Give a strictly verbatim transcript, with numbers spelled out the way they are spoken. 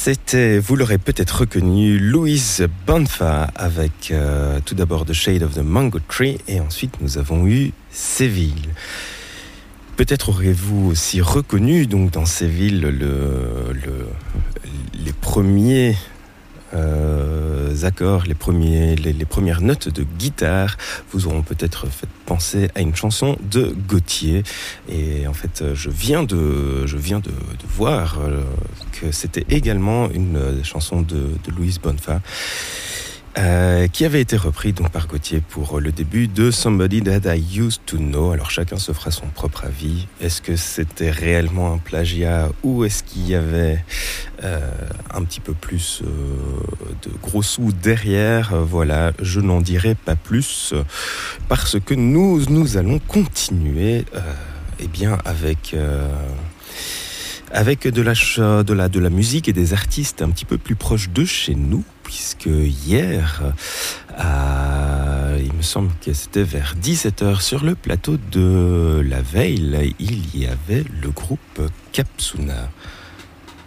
C'était, vous l'aurez peut-être reconnu, Louise Bonfa avec euh, tout d'abord The Shade of the Mango Tree et ensuite nous avons eu Séville. Peut-être aurez-vous aussi reconnu donc dans Séville le, le, les premiers euh, accords, les, premiers, les, les premières notes de guitare vous auront peut-être fait penser à une chanson de Gautier. Et en fait, je viens de, je viens de, de voir que c'était également une chanson de, de Louise Bonfa. Euh, qui avait été repris donc par Gautier pour le début de Somebody That I Used to Know. Alors chacun se fera son propre avis. Est-ce que c'était réellement un plagiat ou est-ce qu'il y avait euh, un petit peu plus euh, de gros sous derrière? Voilà, je n'en dirai pas plus parce que nous, nous allons continuer euh, eh bien avec... Euh, avec de la, de, la, de la musique et des artistes un petit peu plus proches de chez nous, puisque hier, à, il me semble que c'était vers dix-sept heures sur le plateau de La Veille, il y avait le groupe Capsuna.